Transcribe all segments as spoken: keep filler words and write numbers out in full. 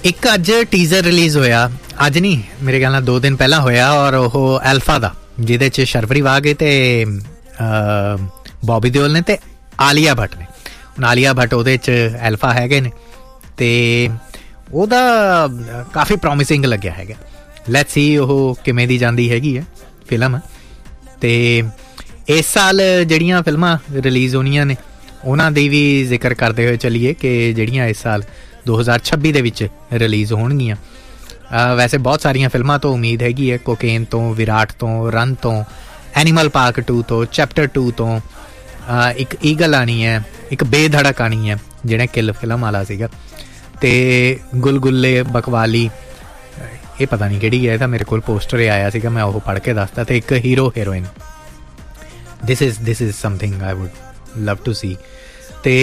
ਇੱਕ ਅੱਜ teaser release ਹੋਇਆ, ਅੱਜ ਨਹੀਂ ਮੇਰੇ ਖਿਆਲ ਨਾਲ ਦੋ ਦਿਨ ਪਹਿਲਾਂ ਹੋਇਆ, ਔਰ ਉਹ ਐਲਫਾ ਦਾ, ਜਿਹਦੇ 'ਚ ਸ਼ਰਵਰੀ ਵਾਘ ਤੇ ਬੌਬੀ ਦਿਓਲ ਨੇ ਤੇ ਆਲੀਆ ਭੱਟ ਨੇ। ਹੁਣ ਆਲੀਆ ਭੱਟ ਉਹਦੇ 'ਚ ਐਲਫਾ ਹੈਗੇ ਨੇ ਤੇ ਉਹਦਾ ਕਾਫੀ ਪ੍ਰੋਮਿਸਿੰਗ ਲੱਗਿਆ ਹੈਗਾ। ਲੈਟਸ ਸੀ ਉਹ ਕਿਵੇਂ ਦੀ ਜਾਂਦੀ ਹੈਗੀ ਹੈ ਫਿਲਮ। ਤੇ ਇਸ ਸਾਲ ਜਿਹੜੀਆਂ ਫਿਲਮਾਂ ਰਿਲੀਜ਼ ਹੋਣੀਆਂ ਨੇ ਉਹਨਾਂ ਦੀ ਵੀ ਜ਼ਿਕਰ ਕਰਦੇ ਹੋਏ ਚੱਲੀਏ ਕਿ ਜਿਹੜੀਆਂ ਇਸ ਸਾਲ ਦੋ ਹਜ਼ਾਰ ਛੱਬੀ ਦੇ ਵਿੱਚ ਰਿਲੀਜ਼ ਹੋਣਗੀਆਂ। ਵੈਸੇ ਬਹੁਤ ਸਾਰੀਆਂ ਫਿਲਮਾਂ ਤੋਂ ਉਮੀਦ ਹੈਗੀ ਹੈ, ਕੋਕੇਨ ਤੋਂ, ਵਿਰਾਟ ਤੋਂ, ਰਨ ਤੋਂ, ਐਨੀਮਲ ਪਾਰਕ ਟੂ ਤੋਂ, ਚੈਪਟਰ ਟੂ ਤੋਂ, ਇੱਕ ਈਗਲ ਆਣੀ ਹੈ, ਇੱਕ ਬੇਧੜਕ ਆਣੀ ਹੈ ਜਿਹੜਾ ਕਿਲ ਫਿਲਮ ਵਾਲਾ ਸੀਗਾ, ਤੇ ਗੁਲਗੁੱਲੇ, ਬਕਵਾਲੀ, ਇਹ ਪਤਾ ਨਹੀਂ ਕਿਹੜੀ ਹੈ, ਇਹਦਾ ਮੇਰੇ ਕੋਲ ਪੋਸਟਰ ਆਇਆ ਸੀਗਾ, ਮੈਂ ਉਹ ਪੜ੍ਹ ਕੇ ਦੱਸਦਾ, ਤੇ ਇੱਕ hero heroine. This is this is something I wood love to ਸੀ। ਤੇ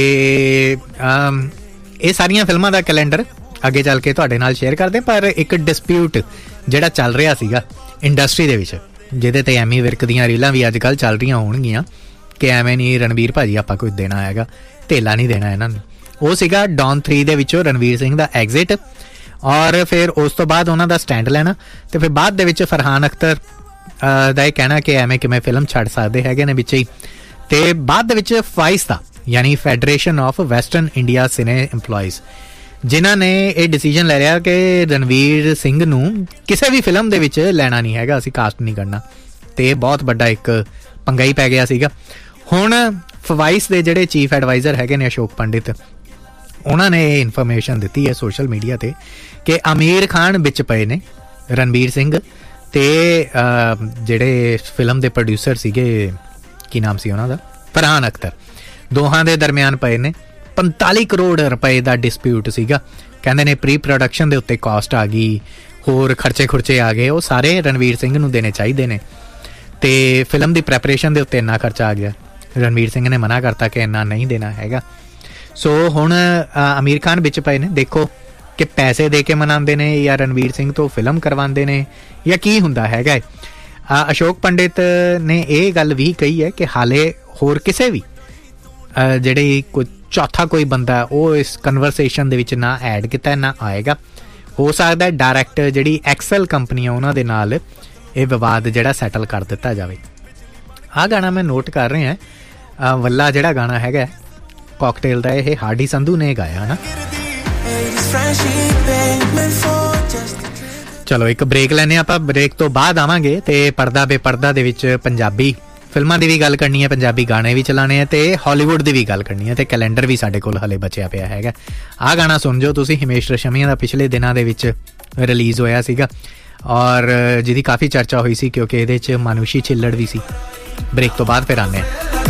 ਇਹ ਸਾਰੀਆਂ ਫਿਲਮਾਂ ਦਾ ਕੈਲੰਡਰ ਅੱਗੇ ਚੱਲ ਕੇ ਤੁਹਾਡੇ ਨਾਲ ਸ਼ੇਅਰ ਕਰਦੇ। ਪਰ ਇੱਕ ਡਿਸਪਿਊਟ ਜਿਹੜਾ ਚੱਲ ਰਿਹਾ ਸੀਗਾ ਇੰਡਸਟਰੀ ਦੇ ਵਿੱਚ, ਜਿਹਦੇ ਤੇ ਐਮੀ ਵਿਰਕ ਦੀਆਂ ਰੀਲਾਂ ਵੀ ਅੱਜ ਕੱਲ੍ਹ ਚੱਲ ਰਹੀਆਂ ਹੋਣਗੀਆਂ ਕਿ ਐਵੇਂ ਨਹੀਂ ਰਣਵੀਰ ਭਾਜੀ ਆਪਾਂ ਕੁਝ ਦੇਣਾ ਹੈਗਾ, ਧੇਲਾ ਨਹੀਂ ਦੇਣਾ ਇਹਨਾਂ ਨੂੰ, ਉਹ ਸੀਗਾ ਡੌਨ ਥ੍ਰੀ ਦੇ ਵਿੱਚੋਂ ਰਣਵੀਰ ਸਿੰਘ ਦਾ ਐਗਜ਼ਿਟ, ਔਰ ਫਿਰ ਉਸ ਤੋਂ ਬਾਅਦ ਉਹਨਾਂ ਦਾ ਸਟੈਂਡ ਲੈਣਾ, ਤੇ ਫਿਰ ਬਾਅਦ ਦੇ ਵਿੱਚ ਫਰਹਾਨ ਅਖਤਰ ਦਾ ਇਹ ਕਹਿਣਾ ਕਿ ਐਵੇਂ ਕਿਵੇਂ ਫਿਲਮ ਛੱਡ ਸਕਦੇ ਹੈਗੇ ਨੇ ਵਿੱਚ ਹੀ, ਤੇ ਬਾਅਦ ਦੇ ਵਿੱਚ ਫਾਈਸ ਦਾ ਯਾਨੀ federation of western India Cine employees, ਜਿਨ੍ਹਾਂ ਨੇ ਇਹ ਡਿਸੀਜਨ ਲੈ ਲਿਆ ਕਿ ਰਣਵੀਰ ਸਿੰਘ ਨੂੰ ਕਿਸੇ ਵੀ ਫਿਲਮ ਦੇ ਵਿੱਚ ਲੈਣਾ ਨਹੀਂ ਹੈਗਾ, ਅਸੀਂ ਕਾਸਟ ਨਹੀਂ ਕਰਨਾ, ਤੇ ਇਹ ਬਹੁਤ ਵੱਡਾ ਇੱਕ ਪੰਗਾ ਹੀ ਪੈ ਗਿਆ ਸੀਗਾ। ਹੁਣ ਫਵਾਈਸ ਦੇ ਜਿਹੜੇ ਚੀਫ ਐਡਵਾਈਜ਼ਰ ਹੈਗੇ ਨੇ ਅਸ਼ੋਕ ਪੰਡਿਤ, ਉਹਨਾਂ ਨੇ ਇਹ ਇਨਫੋਰਮੇਸ਼ਨ ਦਿੱਤੀ ਹੈ ਸੋਸ਼ਲ ਮੀਡੀਆ ਤੇ ਕਿ ਆਮੀਰ ਖਾਨ ਵਿੱਚ ਪਏ ਨੇ, ਰਣਵੀਰ ਸਿੰਘ ਤੇ ਜਿਹੜੇ ਫਿਲਮ ਦੇ ਪ੍ਰੋਡਿਊਸਰ ਸੀਗੇ, ਕੀ ਨਾਮ ਸੀ ਉਹਨਾਂ ਦਾ, ਫਰਹਾਨ ਅਖਤਰ, ਦੋਹਾਂ ਦੇ ਦਰਮਿਆਨ ਪਏ ਨੇ ਪੰਤਾਲੀ ਕਰੋੜ ਰੁਪਏ ਦਾ ਡਿਸਪਿਊਟ ਸੀਗਾ। ਕਹਿੰਦੇ ਨੇ ਪ੍ਰੀ ਪ੍ਰੋਡਕਸ਼ਨ ਦੇ ਉੱਤੇ ਕਾਸਟ ਆ ਗਈ, ਹੋਰ ਖਰਚੇ ਖੁਰਚੇ ਆ ਗਏ, ਉਹ ਸਾਰੇ ਰਣਵੀਰ ਸਿੰਘ ਨੂੰ ਦੇਣੇ ਚਾਹੀਦੇ ਨੇ, ਤੇ ਫਿਲਮ ਦੀ ਪ੍ਰੈਪਰੇਸ਼ਨ ਦੇ ਉੱਤੇ ਇੰਨਾ ਖਰਚਾ ਆ ਗਿਆ, ਰਣਵੀਰ ਸਿੰਘ ਨੇ ਮਨਾ ਕਰਤਾ ਕਿ ਇੰਨਾ ਨਹੀਂ ਦੇਣਾ ਹੈਗਾ। ਸੋ ਹੁਣ ਆਮੀਰ ਖਾਨ ਵਿੱਚ ਪਏ ਨੇ, ਦੇਖੋ ਕਿ ਪੈਸੇ ਦੇ ਕੇ ਮਨਾਉਂਦੇ ਨੇ ਜਾਂ ਰਣਵੀਰ ਸਿੰਘ ਤੋਂ ਫਿਲਮ ਕਰਵਾਉਂਦੇ ਨੇ ਜਾਂ ਕੀ ਹੁੰਦਾ ਹੈਗਾ। ਅਸ਼ੋਕ ਪੰਡਿਤ ਨੇ ਇਹ ਗੱਲ ਵੀ ਕਹੀ ਹੈ ਕਿ ਹਾਲੇ ਹੋਰ ਕਿਸੇ ਵੀ ਜਿਹੜੇ ਕੋਈ ਚੌਥਾ ਕੋਈ ਬੰਦਾ ਉਹ ਇਸ ਕਨਵਰਸੇਸ਼ਨ ਦੇ ਵਿੱਚ ਨਾ ਐਡ ਕੀਤਾ ਨਾ ਆਏਗਾ। ਹੋ ਸਕਦਾ ਡਾਇਰੈਕਟ ਜਿਹੜੀ ਐਕਸਲ ਕੰਪਨੀ ਆ ਉਹਨਾਂ ਦੇ ਨਾਲ ਇਹ ਵਿਵਾਦ ਜਿਹੜਾ ਸੈਟਲ ਕਰ ਦਿੱਤਾ ਜਾਵੇ। ਆਹ ਗਾਣਾ ਮੈਂ ਨੋਟ ਕਰ ਰਿਹਾ, ਵੱਲਾ ਜਿਹੜਾ ਗਾਣਾ ਹੈਗਾ ਕਾਕਟੇਲ ਦਾ, ਇਹ ਹਾਰਡੀ ਸੰਧੂ ਨੇ ਗਾਇਆ ਨਾ। ਚਲੋ ਇੱਕ ਬ੍ਰੇਕ ਲੈਂਦੇ ਆਪਾਂ, ਬ੍ਰੇਕ ਤੋਂ ਬਾਅਦ ਆਵਾਂਗੇ ਤੇ ਪਰਦਾ ਬੇਪਰਦਾ ਦੇ ਵਿੱਚ ਪੰਜਾਬੀ ਫਿਲਮਾਂ ਦੀ ਵੀ ਗੱਲ ਕਰਨੀ ਹੈ, ਪੰਜਾਬੀ ਗਾਣੇ ਵੀ ਚਲਾਣੇ ਹੈ, ਤੇ ਹਾਲੀਵੁੱਡ ਦੀ ਵੀ ਗੱਲ ਕਰਨੀ ਹੈ, ਤੇ ਕੈਲੰਡਰ ਵੀ ਸਾਡੇ ਕੋਲ ਹਲੇ ਬਚਿਆ ਪਿਆ ਹੈਗਾ। ਆਹ ਗਾਣਾ ਸੁਣ ਜੋ ਤੁਸੀਂ, ਹਿਮੇਸ਼ ਰੇਸ਼ਮੀਆ ਦਾ ਪਿਛਲੇ ਦਿਨਾਂ ਦੇ ਵਿੱਚ ਰਿਲੀਜ਼ ਹੋਇਆ ਸੀਗਾ, ਔਰ ਜਿਹਦੀ ਕਾਫੀ ਚਰਚਾ ਹੋਈ ਸੀ ਕਿਉਂਕਿ ਇਹਦੇ 'ਚ ਮਾਨੂਸ਼ੀ ਛਿੱਲੜ ਵੀ ਸੀ। ਬ੍ਰੇਕ ਤੋਂ ਬਾਅਦ ਫਿਰ ਆਉਂਦੇ ਹਾਂ।